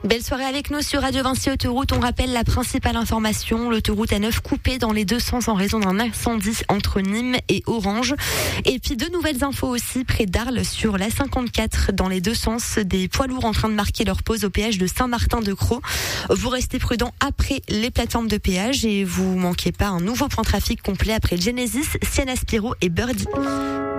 Belle soirée avec nous sur Radio Vinci Autoroute. On rappelle la principale information. L'autoroute A9 coupée dans les deux sens en raison d'un incendie entre Nîmes et Orange. Et puis de nouvelles infos aussi près d'Arles sur la 54 dans les deux sens. Des poids lourds en train de marquer leur pause au péage de Saint-Martin-de-Crau. Vous restez prudents après les plateformes de péage et vous manquez pas un nouveau point de trafic complet après Genesis, Sienna Spiro et Birdie.